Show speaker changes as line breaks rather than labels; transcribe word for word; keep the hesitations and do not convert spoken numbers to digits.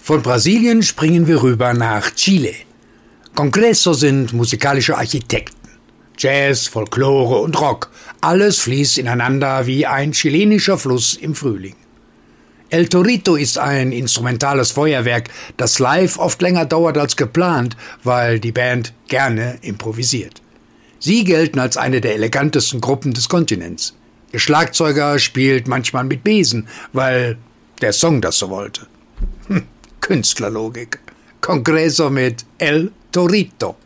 Von Brasilien springen wir rüber nach Chile. Congreso sind musikalische Architekten. Jazz, Folklore und Rock, alles fließt ineinander wie ein chilenischer Fluss im Frühling. El Torito ist ein instrumentales Feuerwerk, das live oft länger dauert als geplant, weil die Band gerne improvisiert. Sie gelten als eine der elegantesten Gruppen des Kontinents. Ihr Schlagzeuger spielt manchmal mit Besen, weil der Song das so wollte. Hm, Künstlerlogik. Congreso mit El Torito.